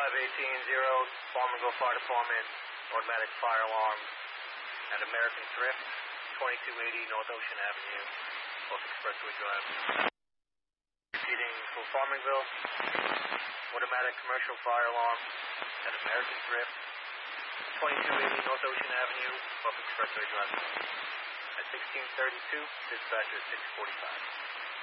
Farmerville Fire Department, automatic fire alarm at American Thrift, 2280 North Ocean Avenue, off Expressway Drive. Repeating for Farmerville, automatic commercial fire alarm at American Thrift, 2280 North Ocean Avenue, off Expressway Drive. At 1632, dispatcher 645.